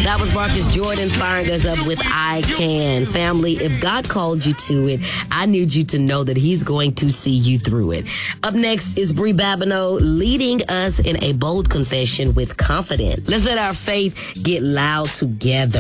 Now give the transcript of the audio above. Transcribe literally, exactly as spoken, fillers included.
That was Marcus Jordan firing us up with I Can. Family, if God called you to it, I need you to know that he's going to see you through it. Up next is Brie Babineau leading us in a bold confession with confidence. Let's let our faith get loud together.